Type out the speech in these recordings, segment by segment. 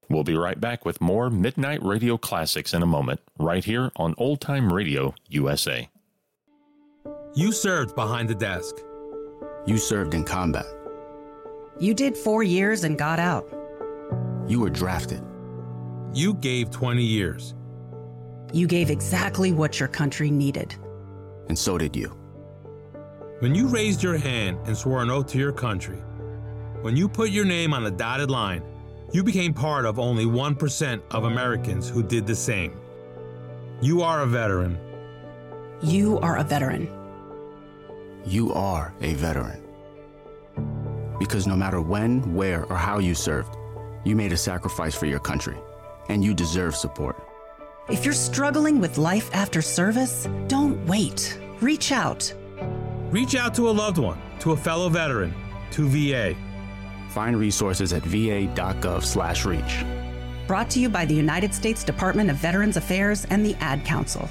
We'll be right back with more Midnight Radio Classics in a moment, right here on Old Time Radio USA. You served behind the desk. You served in combat. You did 4 years and got out. You were drafted. You gave 20 years. You gave exactly what your country needed. And so did you. When you raised your hand and swore an oath to your country, when you put your name on a dotted line, you became part of only 1% of Americans who did the same. You are a veteran. You are a veteran. You are a veteran. Because no matter when, where, or how you served, you made a sacrifice for your country, and you deserve support. If you're struggling with life after service, don't wait. Reach out. Reach out to a loved one, to a fellow veteran, to VA. Find resources at va.gov/reach. Brought to you by the United States Department of Veterans Affairs and the Ad Council.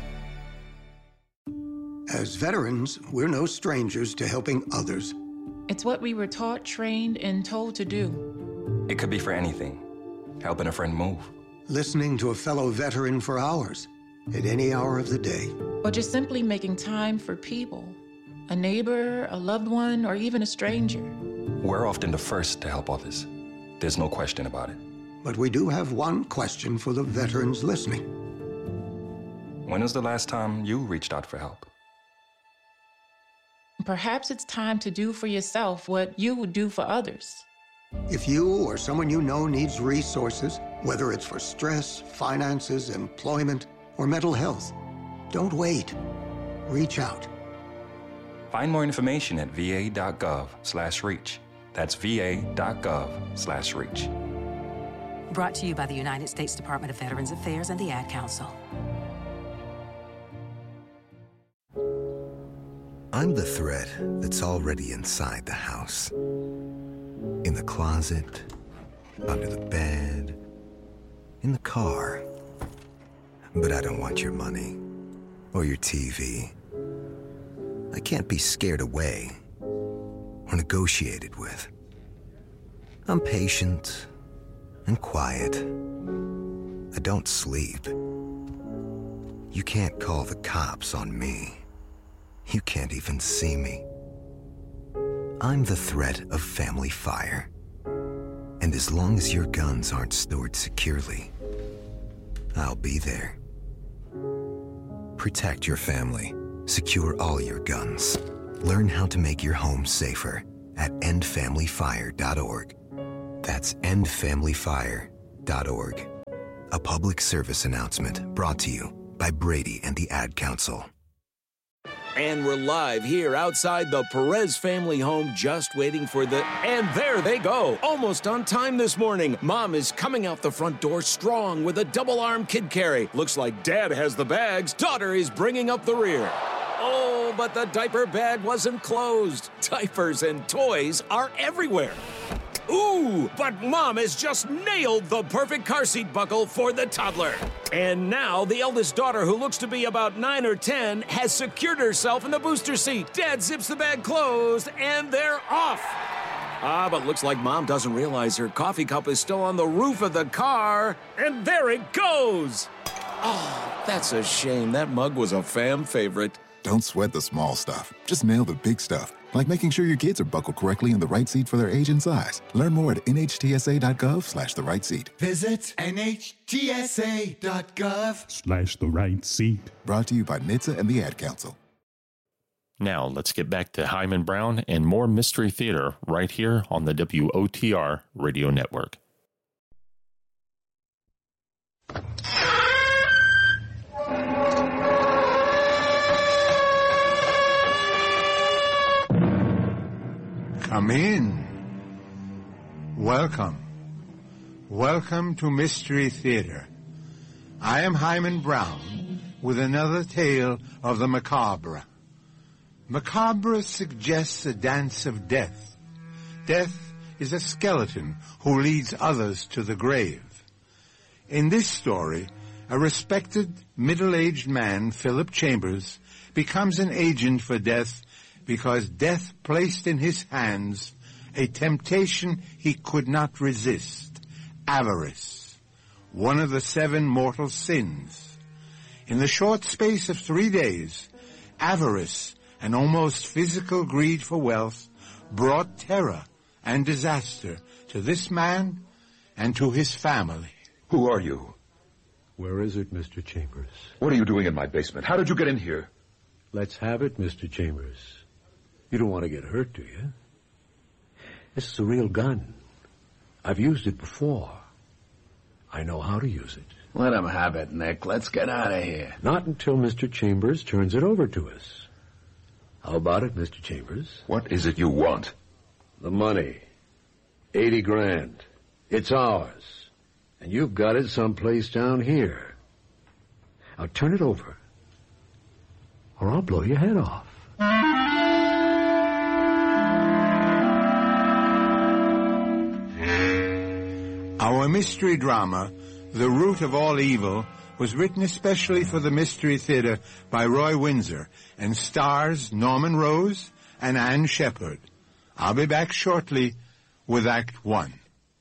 As veterans, we're no strangers to helping others. It's what we were taught, trained, and told to do. It could be for anything. Helping a friend move. Listening to a fellow veteran for hours, at any hour of the day. Or just simply making time for people. A neighbor, a loved one, or even a stranger. We're often the first to help others. There's no question about it. But we do have one question for the veterans listening. When was the last time you reached out for help? Perhaps it's time to do for yourself what you would do for others. If you or someone you know needs resources, whether it's for stress, finances, employment, or mental health, don't wait. Reach out. Find more information at va.gov/reach. That's va.gov/reach. Brought to you by the United States Department of Veterans Affairs and the Ad Council. I'm the thread that's already inside the house. In the closet, under the bed, in the car. But I don't want your money or your TV. I can't be scared away or negotiated with. I'm patient and quiet. I don't sleep. You can't call the cops on me. You can't even see me. I'm the threat of family fire. And as long as your guns aren't stored securely, I'll be there. Protect your family. Secure all your guns. Learn how to make your home safer at endfamilyfire.org. That's endfamilyfire.org. A public service announcement brought to you by Brady and the Ad Council. And we're live here outside the Perez family home, just waiting for the... And there they go, almost on time this morning. Mom is coming out the front door strong with a double-arm kid carry. Looks like Dad has the bags. Daughter is bringing up the rear. Oh, but the diaper bag wasn't closed. Diapers and toys are everywhere. Ooh, but Mom has just nailed the perfect car seat buckle for the toddler. And now the eldest daughter, who looks to be about 9 or 10, has secured herself in the booster seat. Dad zips the bag closed, and they're off. But looks like Mom doesn't realize her coffee cup is still on the roof of the car. And there it goes. Oh, that's a shame. That mug was a fam favorite. Don't sweat the small stuff. Just nail the big stuff. Like making sure your kids are buckled correctly in the right seat for their age and size. Learn more at nhtsa.gov/the right seat. Visit nhtsa.gov/the right seat. Brought to you by NHTSA and the Ad Council. Now let's get back to Hyman Brown and more Mystery Theater right here on the WOTR Radio Network. Come in. Welcome. Welcome to Mystery Theater. I am Hyman Brown with another tale of the macabre. Macabre suggests a dance of death. Death is a skeleton who leads others to the grave. In this story, a respected middle-aged man, Philip Chambers, becomes an agent for death because death placed in his hands a temptation he could not resist, avarice. one of the 7 mortal sins. In the short space of 3 days, avarice and almost physical greed for wealth brought terror and disaster to this man and to his family. Who are you? Where is it, Mr. Chambers? What are you doing in my basement? How did you get in here? Let's have it, Mr. Chambers. You don't want to get hurt, do you? This is a real gun. I've used it before. I know how to use it. Let him have it, Nick. Let's get out of here. Not until Mr. Chambers turns it over to us. How about it, Mr. Chambers? What is it you want? The money. 80 grand. It's ours. And you've got it someplace down here. Now turn it over, or I'll blow your head off. Our mystery drama, The Root of All Evil, was written especially for the Mystery Theater by Roy Windsor and stars Norman Rose and Anne Shepard. I'll be back shortly with Act 1.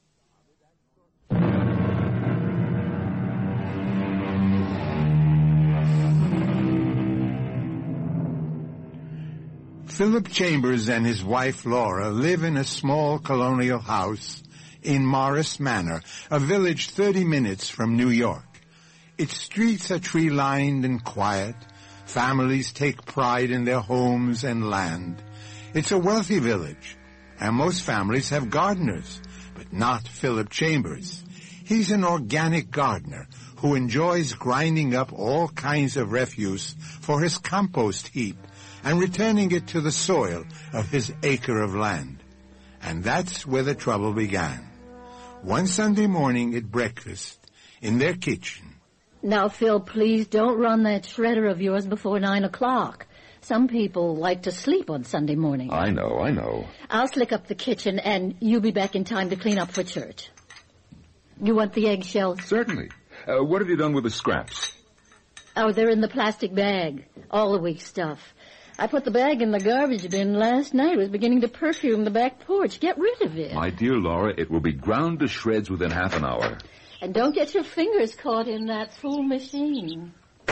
Philip Chambers and his wife Laura live in a small colonial house in Morris Manor, a village 30 minutes from New York. Its streets are tree-lined and quiet. Families take pride in their homes and land. It's a wealthy village, and most families have gardeners, but not Philip Chambers. He's an organic gardener who enjoys grinding up all kinds of refuse for his compost heap and returning it to the soil of his acre of land. And that's where the trouble began. One Sunday morning at breakfast, in their kitchen. Now, Phil, please don't run that shredder of yours before 9 o'clock. Some people like to sleep on Sunday morning. I know. I'll slick up the kitchen, and you'll be back in time to clean up for church. You want the eggshells? Certainly. What have you done with the scraps? Oh, they're in the plastic bag. All the week's stuff. I put the bag in the garbage bin last night. It was beginning to perfume the back porch. Get rid of it. My dear Laura, it will be ground to shreds within half an hour. And don't get your fingers caught in that fool machine.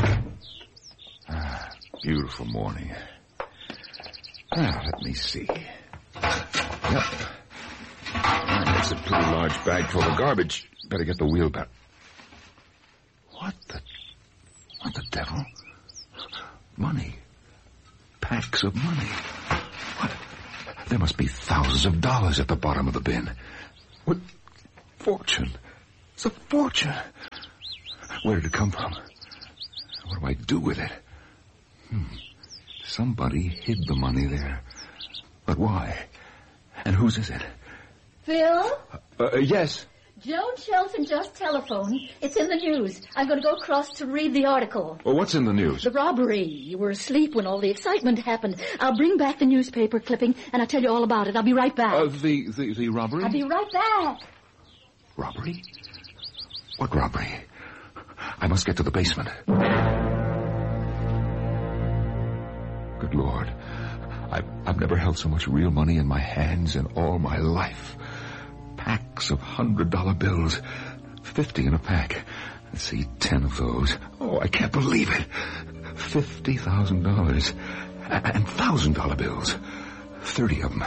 Beautiful morning. Let me see. Yep. That's a pretty large bag full of garbage. Better get the wheel back. What the devil? Money. Packs of money. What? There must be thousands of dollars at the bottom of the bin. What? Fortune. It's a fortune. Where did it come from? What do I do with it? Somebody hid the money there. But why? And whose is it? Phil? Yes. Joan Shelton just telephoned. It's in the news. I'm going to go across to read the article. Well, what's in the news? The robbery. You were asleep when all the excitement happened. I'll bring back the newspaper clipping, and I'll tell you all about it. I'll be right back. The robbery? I'll be right back. Robbery? What robbery? I must get to the basement. Good Lord. I've never held so much real money in my hands in all my life. Packs of $100 bills. 50 in a pack. Let's see, 10 of those. Oh, I can't believe it. $50,000. And $1,000 bills. 30 of them.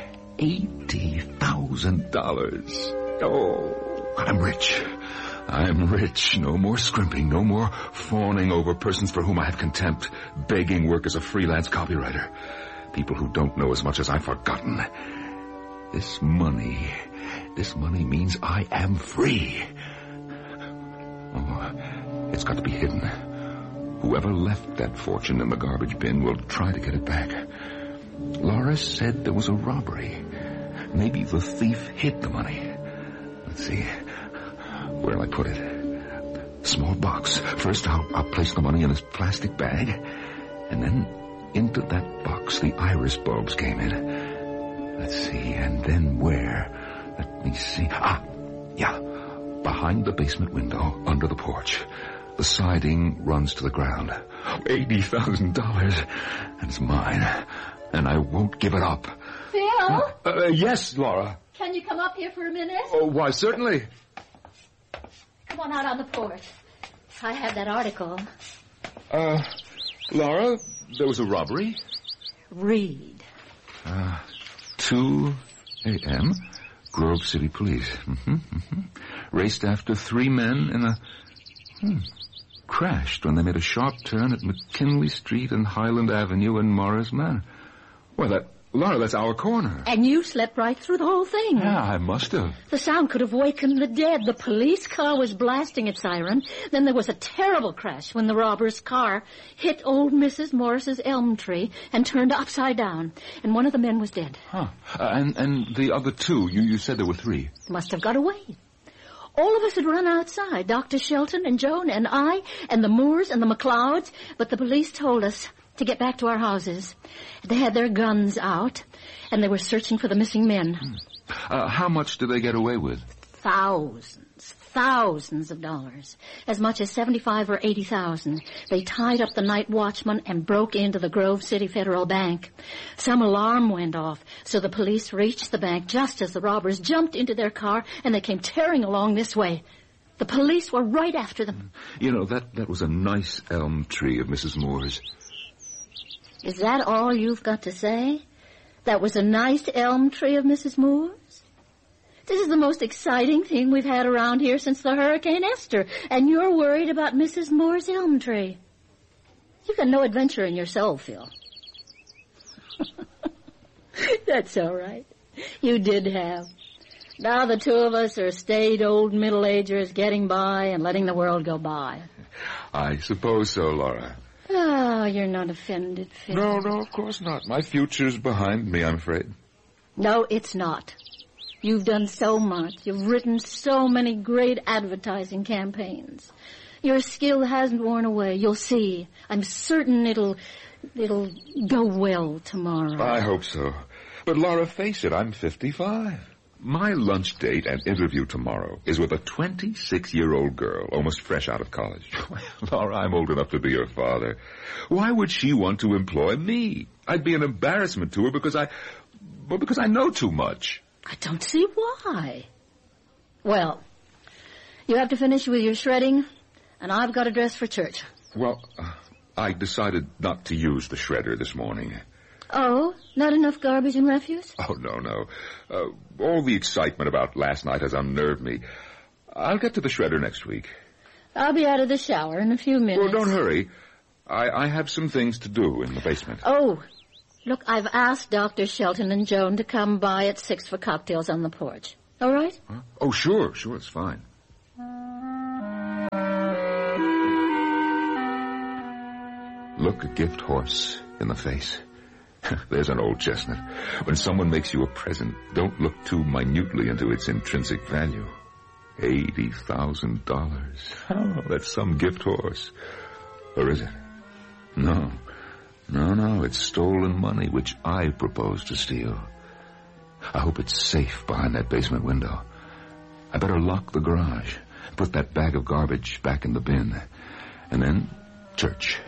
$80,000. Oh, I'm rich. I'm rich. No more scrimping. No more fawning over persons for whom I have contempt. Begging work as a freelance copywriter. People who don't know as much as I've forgotten. This money means I am free. Oh, it's got to be hidden. Whoever left that fortune in the garbage bin will try to get it back. Laura said there was a robbery. Maybe the thief hid the money. Let's see. Where'll I put it? Small box. First, I'll place the money in this plastic bag. And then into that box, the iris bulbs came in. Let's see. And then where? Let me see. Yeah. Behind the basement window, under the porch. The siding runs to the ground. $80,000. And it's mine. And I won't give it up. Phil? Yes, Laura. Can you come up here for a minute? Oh, why, certainly. Come on out on the porch. I have that article. Laura, there was a robbery. Read. 2 a.m. Grove City Police. Raced after 3 men in a... Crashed when they made a sharp turn at McKinley Street and Highland Avenue in Morris Manor. Well, Laura, that's our corner. And you slept right through the whole thing. Yeah, I must have. The sound could have wakened the dead. The police car was blasting its siren. Then there was a terrible crash when the robber's car hit old Mrs. Morris's elm tree and turned upside down. And one of the men was dead. Huh. And the other 2, you said there were 3. Must have got away. All of us had run outside, Dr. Shelton and Joan and I and the Moores and the McLeods, but the police told us to get back to our houses. They had their guns out, and they were searching for the missing men. How much did they get away with? Thousands of dollars. As much as 75 or 80,000. They tied up the night watchman and broke into the Grove City Federal Bank. Some alarm went off, so the police reached the bank just as the robbers jumped into their car, and they came tearing along this way. The police were right after them. You know, that was a nice elm tree of Mrs. Moore's. Is that all you've got to say? That was a nice elm tree of Mrs. Moore's? This is the most exciting thing we've had around here since the Hurricane Esther, and you're worried about Mrs. Moore's elm tree. You've got no adventure in your soul, Phil. That's all right. You did have. Now the 2 of us are staid old middle-agers getting by and letting the world go by. I suppose so, Laura. Oh, you're not offended, Phil. No, of course not. My future's behind me, I'm afraid. No, it's not. You've done so much. You've written so many great advertising campaigns. Your skill hasn't worn away. You'll see. I'm certain it'll go well tomorrow. I hope so. But Laura, face it, I'm 55. My lunch date and interview tomorrow is with a 26-year-old girl, almost fresh out of college. Laura, I'm old enough to be her father. Why would she want to employ me? I'd be an embarrassment to her because I know too much. I don't see why. Well, you have to finish with your shredding, and I've got to dress for church. Well, I decided not to use the shredder this morning. Oh, not enough garbage and refuse? Oh, no. All the excitement about last night has unnerved me. I'll get to the shredder next week. I'll be out of the shower in a few minutes. Well, don't hurry. I have some things to do in the basement. Oh, look, I've asked Dr. Shelton and Joan to come by at 6 for cocktails on the porch. All right? Huh? Oh, sure, it's fine. Look a gift horse in the face. There's an old chestnut. When someone makes you a present, don't look too minutely into its intrinsic value. $80,000. Oh, that's some gift horse. Or is it? No, it's stolen money, which I propose to steal. I hope it's safe behind that basement window. I better lock the garage, put that bag of garbage back in the bin, and then church.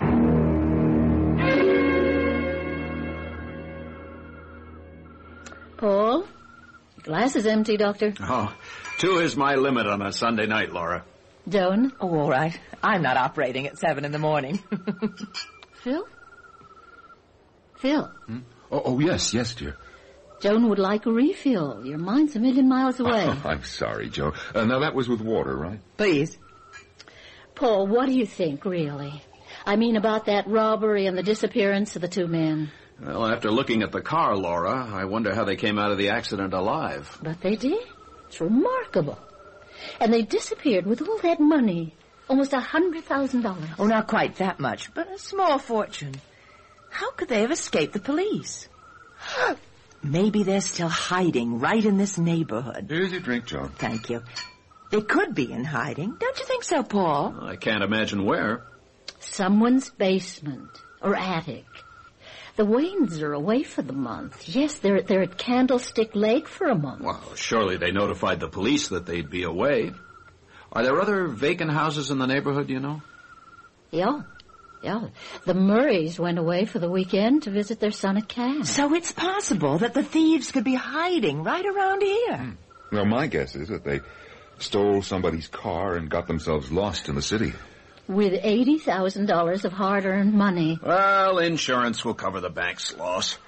Paul, the glass is empty, Doctor. Oh, 2 is my limit on a Sunday night, Laura. Joan? Oh, all right. I'm not operating at 7 in the morning. Phil? Phil? Oh, yes, dear. Joan would like a refill. Your mind's a million miles away. Oh, I'm sorry, Joan. Now, that was with water, right? Please. Paul, what do you think, really? I mean, about that robbery and the disappearance of the 2 men. Well, after looking at the car, Laura, I wonder how they came out of the accident alive. But they did. It's remarkable. And they disappeared with all that money. Almost $100,000. Oh, not quite that much, but a small fortune. How could they have escaped the police? Maybe they're still hiding right in this neighborhood. Here's your drink, Joan. Thank you. They could be in hiding. Don't you think so, Paul? I can't imagine where. Someone's basement or attic. The Waynes are away for the month. Yes, they're at Candlestick Lake for a month. Well, surely they notified the police that they'd be away. Are there other vacant houses in the neighborhood, you know? Yeah. The Murrays went away for the weekend to visit their son at camp. So it's possible that the thieves could be hiding right around here. Well, my guess is that they Stole somebody's car and got themselves lost in the city. With $80,000 of hard-earned money. Well, insurance will cover the bank's loss.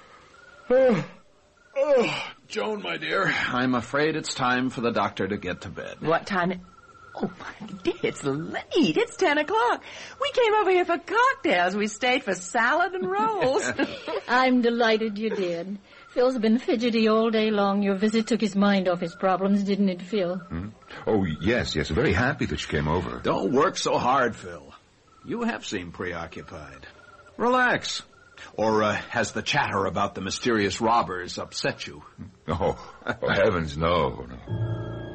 Joan, my dear, I'm afraid it's time for the doctor to get to bed. What time? Oh, my dear, it's late. It's 10 o'clock. We came over here for cocktails. We stayed for salad and rolls. I'm delighted you did. Phil's been fidgety all day long. Your visit took his mind off his problems, didn't it, Phil? Hmm? Oh, yes. Very happy that you came over. Don't work so hard, Phil. You have seemed preoccupied. Relax. Or has the chatter about the mysterious robbers upset you? Oh, heavens, no.